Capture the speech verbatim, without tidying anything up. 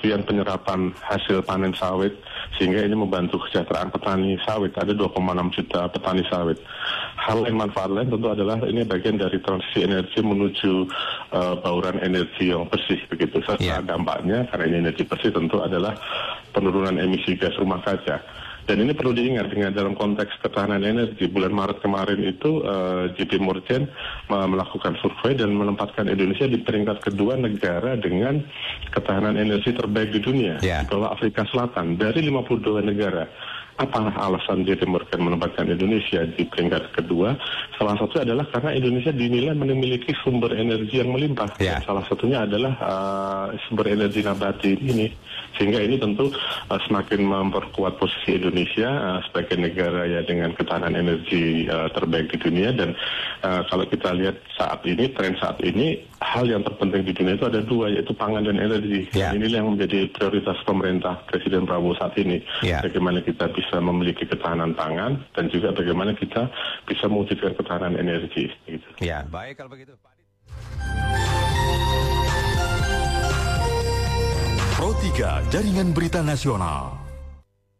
kepastian penyerapan hasil panen sawit, sehingga ini membantu kesejahteraan petani sawit. Ada dua koma enam juta petani sawit. Hal lain, manfaat lain tentu adalah ini bagian dari transisi energi menuju uh, bauran energi yang bersih begitu. Serta yeah. dampaknya karena ini energi bersih tentu adalah penurunan emisi gas rumah kaca. Dan ini perlu diingat dengan dalam konteks ketahanan energi. Bulan Maret kemarin itu uh, J P Morgan uh, melakukan survei dan menempatkan Indonesia di peringkat kedua negara dengan ketahanan energi terbaik di dunia, yeah. di bawah Afrika Selatan dari lima puluh dua negara. Apa alasan J P Morgan menempatkan Indonesia di peringkat kedua? Salah satu adalah karena Indonesia dinilai memiliki sumber energi yang melimpah. Yeah. Salah satunya adalah uh, sumber energi nabati ini. Sehingga ini tentu uh, semakin memperkuat posisi Indonesia uh, sebagai negara ya dengan ketahanan energi uh, terbaik di dunia. Dan uh, kalau kita lihat saat ini, tren saat ini, hal yang terpenting di dunia itu ada dua, yaitu pangan dan energi. Yeah. Dan inilah yang menjadi prioritas pemerintah Presiden Prabowo saat ini. Yeah. Bagaimana kita bisa memiliki ketahanan pangan dan juga bagaimana kita bisa mewujudkan ketahanan energi. Gitu. Ya, baik kalau begitu. Pro tiga Jaringan Berita Nasional.